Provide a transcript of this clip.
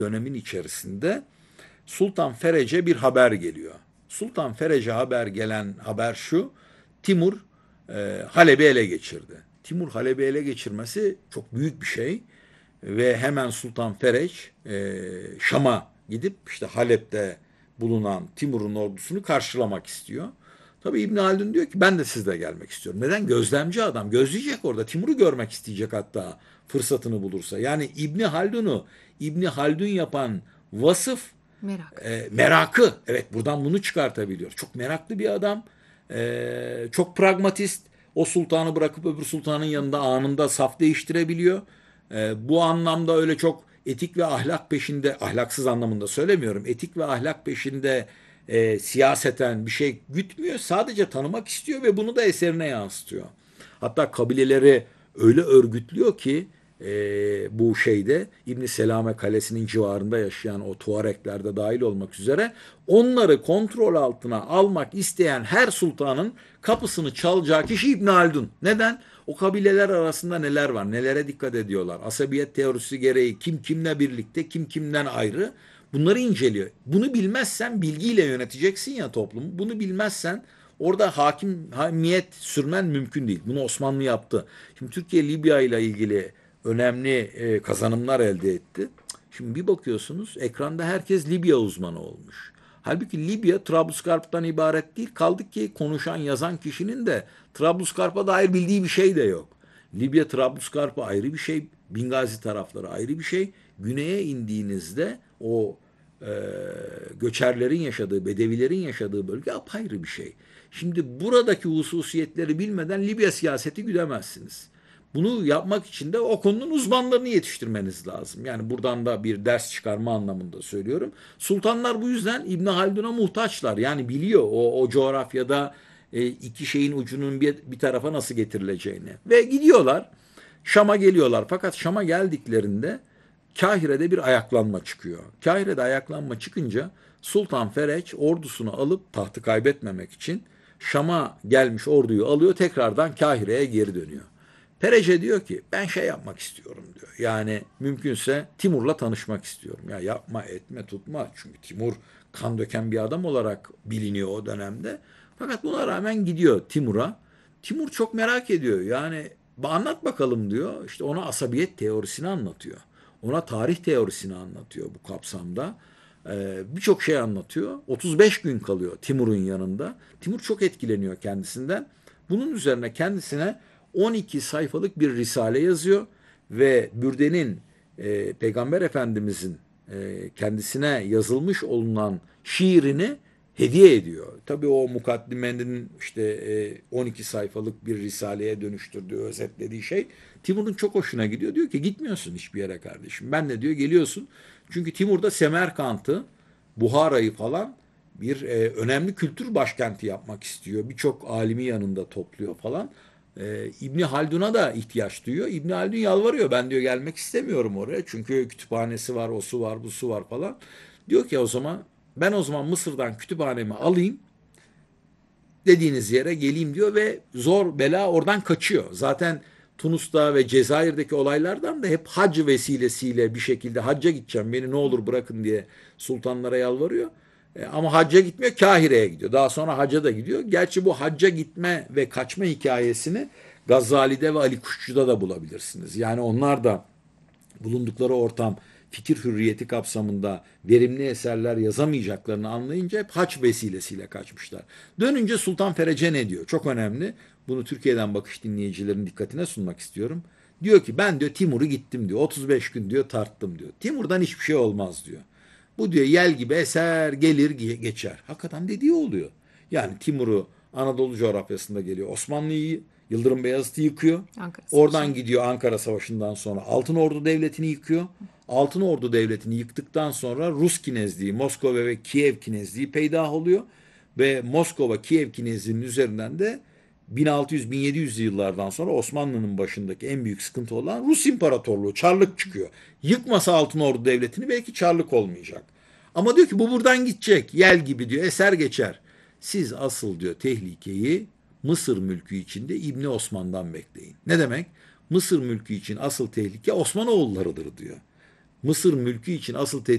dönemin içerisinde Sultan Ferec'e bir haber geliyor. Sultan Ferec'e gelen haber şu: Timur Halep'i ele geçirdi. Timur Halep'i ele geçirmesi çok büyük bir şey ve hemen Sultan Fereç Şam'a gidip işte Halep'te bulunan Timur'un ordusunu karşılamak istiyor. Tabii İbn Haldun diyor ki ben de sizle gelmek istiyorum. Neden? Gözlemci adam. Gözleyecek orada. Timur'u görmek isteyecek hatta fırsatını bulursa. Yani İbni Haldun yapan vasıf Merak. merakı. Evet, buradan bunu çıkartabiliyor. Çok meraklı bir adam. Çok pragmatist. O sultanı bırakıp öbür sultanın yanında anında saf değiştirebiliyor. Bu anlamda öyle çok etik ve ahlak peşinde, ahlaksız anlamında söylemiyorum, etik ve ahlak peşinde siyaseten bir şey gütmüyor. Sadece tanımak istiyor ve bunu da eserine yansıtıyor. Hatta kabileleri öyle örgütlüyor ki bu şeyde İbn Selame Kalesi'nin civarında yaşayan o Tuarekler de dahil olmak üzere onları kontrol altına almak isteyen her sultanın kapısını çalacağı kişi İbn Haldun. Neden? O kabileler arasında neler var, nelere dikkat ediyorlar, asabiyet teorisi gereği kim kimle birlikte, kim kimden ayrı, bunları inceliyor. Bunu bilmezsen bilgiyle yöneteceksin ya toplumu. Bunu bilmezsen orada hakimiyet sürmen mümkün değil. Bunu Osmanlı yaptı. Şimdi Türkiye Libya ile ilgili önemli kazanımlar elde etti. Şimdi bir bakıyorsunuz ekranda herkes Libya uzmanı olmuş. Halbuki Libya Trablusgarp'tan ibaret değil. Kaldı ki konuşan yazan kişinin de Trablusgarp'a dair bildiği bir şey de yok. Libya Trablusgarp'a ayrı bir şey. Bingazi tarafları ayrı bir şey. Güneye indiğinizde o e, göçerlerin yaşadığı, bedevilerin yaşadığı bölge apayrı bir şey. Şimdi buradaki hususiyetleri bilmeden Libya siyaseti güdemezsiniz. Bunu yapmak için de o konunun uzmanlarını yetiştirmeniz lazım. Yani buradan da bir ders çıkarma anlamında söylüyorum. Sultanlar bu yüzden İbn Haldun'a muhtaçlar. Yani biliyor o coğrafyada iki şeyin ucunun bir tarafa nasıl getirileceğini. Ve gidiyorlar. Şam'a geliyorlar. Fakat Şam'a geldiklerinde Kahire'de bir ayaklanma çıkıyor. Kahire'de ayaklanma çıkınca Sultan Fereç ordusunu alıp tahtı kaybetmemek için Şam'a gelmiş orduyu alıyor, tekrardan Kahire'ye geri dönüyor. Perece diyor ki ben şey yapmak istiyorum diyor. Yani mümkünse Timur'la tanışmak istiyorum. Ya yapma etme tutma. Çünkü Timur kan döken bir adam olarak biliniyor o dönemde. Fakat buna rağmen gidiyor Timur'a. Timur çok merak ediyor. Yani anlat bakalım diyor. İşte ona asabiyet teorisini anlatıyor. Ona tarih teorisini anlatıyor bu kapsamda. Birçok şey anlatıyor. 35 gün kalıyor Timur'un yanında. Timur çok etkileniyor kendisinden. Bunun üzerine kendisine 12 sayfalık bir risale yazıyor ve Bürde'nin Peygamber Efendimizin kendisine yazılmış olunan şiirini hediye ediyor. Tabii o mukaddimenin işte 12 sayfalık bir risaleye dönüştürdüğü, özetlediği şey Timur'un çok hoşuna gidiyor. Diyor ki gitmiyorsun hiçbir yere kardeşim. Ben de diyor geliyorsun. Çünkü Timur da Semerkant'ı, Buhara'yı falan bir önemli kültür başkenti yapmak istiyor. Birçok alimi yanında topluyor falan. İbni Haldun'a da ihtiyaç duyuyor. İbni Haldun yalvarıyor. Ben diyor gelmek istemiyorum oraya. Çünkü kütüphanesi var, o su var, bu su var falan. Diyor ki o zaman ben o zaman Mısır'dan kütüphanemi alayım, dediğiniz yere geleyim diyor ve zor bela oradan kaçıyor. Zaten Tunus'ta ve Cezayir'deki olaylardan da hep hac vesilesiyle bir şekilde hacca gideceğim beni ne olur bırakın diye sultanlara yalvarıyor. Ama hacca gitmiyor, Kahire'ye gidiyor. Daha sonra hacca da gidiyor. Gerçi bu hacca gitme ve kaçma hikayesini Gazali'de ve Ali Kuşçu'da da bulabilirsiniz. Yani onlar da bulundukları ortam fikir hürriyeti kapsamında verimli eserler yazamayacaklarını anlayınca hep haç vesilesiyle kaçmışlar. Dönünce Sultan Ferece ne diyor? Çok önemli. Bunu Türkiye'den bakış dinleyicilerin dikkatine sunmak istiyorum. Diyor ki ben diyor Timur'u gittim diyor. 35 gün diyor tarttım diyor. Timur'dan hiçbir şey olmaz diyor. Bu diyor yel gibi eser gelir geçer. Hakikaten dediği oluyor. Yani Timur'u Anadolu coğrafyasında geliyor. Osmanlı'yı Yıldırım Beyazıt'ı yıkıyor. Ankara Savaşı. Oradan gidiyor Ankara Savaşı'ndan sonra Altın Ordu Devleti'ni yıkıyor. Altın Ordu Devleti'ni yıktıktan sonra Rus Kinezliği, Moskova ve Kiev Kinezliği peydah oluyor. Ve Moskova, Kiev Kinezliğinin üzerinden de 1600-1700 yıllardan sonra Osmanlı'nın başındaki en büyük sıkıntı olan Rus İmparatorluğu, Çarlık çıkıyor. Yıkmasa Altın Ordu Devleti'ni belki Çarlık olmayacak. Ama diyor ki bu buradan gidecek. Yel gibi diyor eser geçer. Siz asıl diyor tehlikeyi Mısır mülkü içinde İbni Osman'dan bekleyin. Ne demek? Mısır mülkü için asıl tehlike Osmanoğullarıdır diyor. Mısır mülkü için asıl tehlike